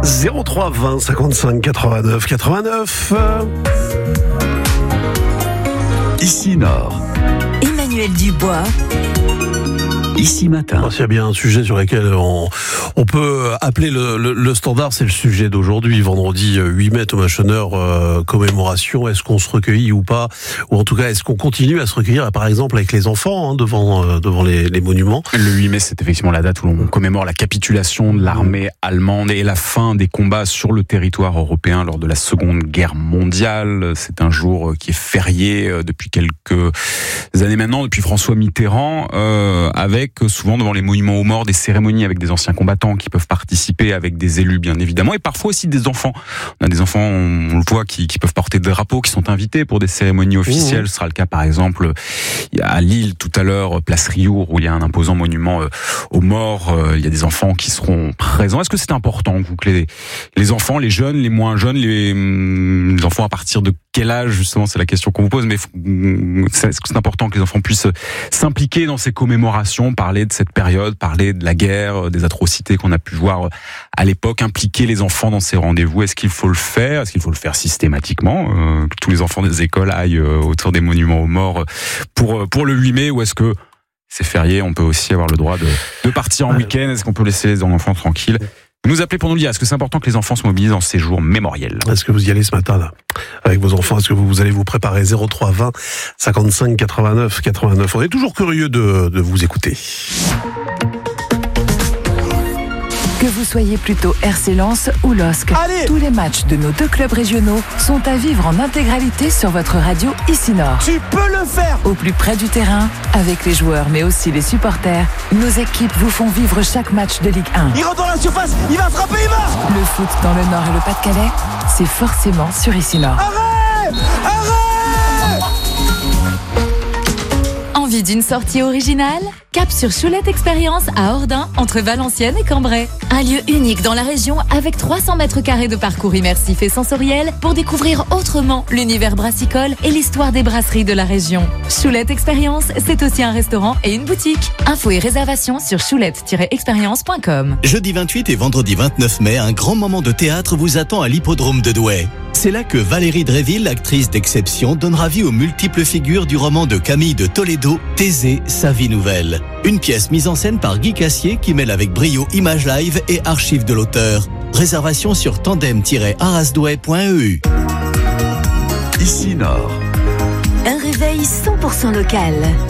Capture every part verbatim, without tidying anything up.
zéro trois vingt cinquante-cinq quatre-vingt-neuf quatre-vingt-neuf. Ici Nord. Emmanuel Dubois. Ici Matin. S'il y a bien un sujet sur lequel on, on peut appeler le, le, le standard, c'est le sujet d'aujourd'hui, vendredi huit mai, Thomas Schoner, euh, commémoration. Est-ce qu'on se recueille ou pas? Ou en tout cas, est-ce qu'on continue à se recueillir, par exemple, avec les enfants, hein, devant, euh, devant les, les monuments? Le huit mai, c'est effectivement la date où l'on commémore la capitulation de l'armée allemande et la fin des combats sur le territoire européen lors de la Seconde Guerre mondiale. C'est un jour qui est férié depuis quelques années maintenant, depuis François Mitterrand, euh, avec souvent devant les monuments aux morts des cérémonies avec des anciens combattants qui peuvent participer, avec des élus bien évidemment, et parfois aussi des enfants. On a des enfants, on le voit, qui, qui peuvent porter des drapeaux, qui sont invités pour des cérémonies officielles. Mmh. Ce sera le cas par exemple à Lille tout à l'heure, place Riour, où il y a un imposant monument aux morts. Il y a des enfants qui seront présents. Est-ce que c'est important vous, que les, les enfants, les jeunes, les moins jeunes, les, les enfants à partir de quel âge, justement, c'est la question qu'on vous pose, mais est-ce que c'est important que les enfants puissent s'impliquer dans ces commémorations, parler de cette période, parler de la guerre, des atrocités qu'on a pu voir à l'époque, impliquer les enfants dans ces rendez-vous? Est-ce qu'il faut le faire? Est-ce qu'il faut le faire systématiquement, euh, que tous les enfants des écoles aillent euh, autour des monuments aux morts pour, pour le huit mai, ou est-ce que c'est férié, on peut aussi avoir le droit de, de partir en week-end? Est-ce qu'on peut laisser les enfants tranquilles? Vous nous appelez pour nous le dire. Est-ce que c'est important que les enfants se mobilisent dans ces jours mémoriels? Est-ce que vous y allez ce matin là avec vos enfants? Est-ce que vous, vous allez vous préparer? Zéro trois vingt cinquante-cinq quatre-vingt-neuf quatre-vingt-neuf. On est toujours curieux de, de vous écouter. Que vous soyez plutôt R C Lens ou L O S C, allez, tous les matchs de nos deux clubs régionaux sont à vivre en intégralité sur votre radio Ici Nord. Tu peux le faire! Au plus près du terrain, avec les joueurs mais aussi les supporters, nos équipes vous font vivre chaque match de Ligue un. Il rentre dans la surface, il va frapper, il marque! Le foot dans le Nord et le Pas-de-Calais, c'est forcément sur Ici Nord. Arrête! Arrête! Envie d'une sortie originale? Cap sur Choulette Expérience à Ordin, entre Valenciennes et Cambrai. Un lieu unique dans la région avec trois cents mètres carrés de parcours immersif et sensoriel pour découvrir autrement l'univers brassicole et l'histoire des brasseries de la région. Choulette Expérience, c'est aussi un restaurant et une boutique. Infos et réservations sur choulette tiret expérience point com. Jeudi vingt-huit et vendredi vingt-neuf mai, un grand moment de théâtre vous attend à l'hippodrome de Douai. C'est là que Valérie Dréville, actrice d'exception, donnera vie aux multiples figures du roman de Camille de Toledo, Thésée, sa vie nouvelle. Une pièce mise en scène par Guy Cassier qui mêle avec brio images live et archives de l'auteur. Réservation sur tandem tiret arasdouai point e u. Ici Nord. Un réveil cent pour cent local.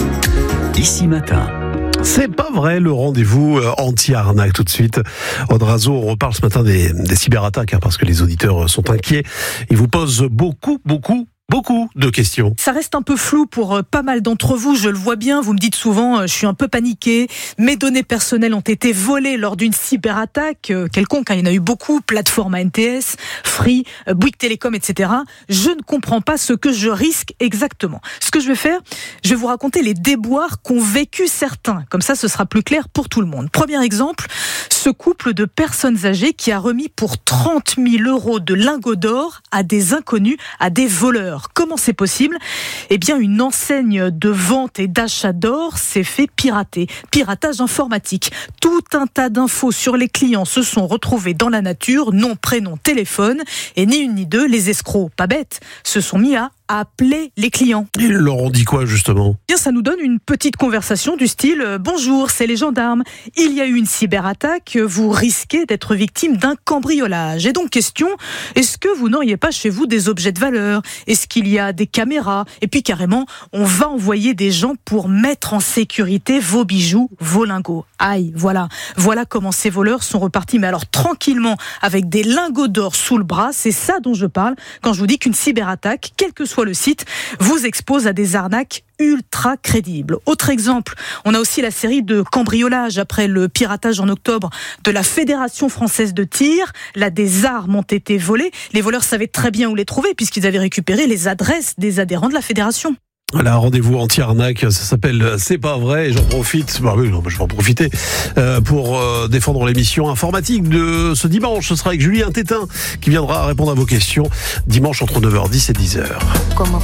Ici Matin. C'est pas vrai, le rendez-vous anti-arnaque tout de suite. Odrazo, on reparle ce matin des, des cyberattaques, hein, parce que les auditeurs sont inquiets. Ils vous posent beaucoup, beaucoup, beaucoup de questions. Ça reste un peu flou pour pas mal d'entre vous, je le vois bien. Vous me dites souvent, je suis un peu paniqué. Mes données personnelles ont été volées lors d'une cyberattaque quelconque. Il y en a eu beaucoup, plateforme A N T S, Free, Bouygues Télécom, et cetera. Je ne comprends pas ce que je risque exactement. Ce que je vais faire, je vais vous raconter les déboires qu'ont vécu certains. Comme ça, ce sera plus clair pour tout le monde. Premier exemple, ce couple de personnes âgées qui a remis pour trente mille euros de lingots d'or à des inconnus, à des voleurs. Comment c'est possible? Eh bien, une enseigne de vente et d'achat d'or s'est fait pirater. Piratage informatique. Tout un tas d'infos sur les clients se sont retrouvés dans la nature, nom, prénom, téléphone, et ni une ni deux, les escrocs, pas bêtes, se sont mis à appeler les clients. Ils leur ont dit quoi, justement? Bien, ça nous donne une petite conversation du style euh, « Bonjour, c'est les gendarmes. Il y a eu une cyberattaque. Vous risquez d'être victime d'un cambriolage. » Et donc, question, est-ce que vous n'auriez pas chez vous des objets de valeur? Est-ce qu'il y a des caméras? Et puis, carrément, on va envoyer des gens pour mettre en sécurité vos bijoux, vos lingots. Aïe, voilà. Voilà comment ces voleurs sont repartis, mais alors tranquillement, avec des lingots d'or sous le bras. C'est ça dont je parle quand je vous dis qu'une cyberattaque, quel que soit le site, vous expose à des arnaques ultra crédibles. Autre exemple, on a aussi la série de cambriolages après le piratage en octobre de la Fédération française de tir. Là, des armes ont été volées. Les voleurs savaient très bien où les trouver puisqu'ils avaient récupéré les adresses des adhérents de la fédération. Voilà, rendez-vous anti-arnaque, ça s'appelle C'est pas vrai, et j'en profite, bah oui, non, je vais en profiter, euh, pour euh, défendre l'émission informatique de ce dimanche. Ce sera avec Julien Tétin qui viendra répondre à vos questions dimanche entre neuf heures dix et dix heures. Comment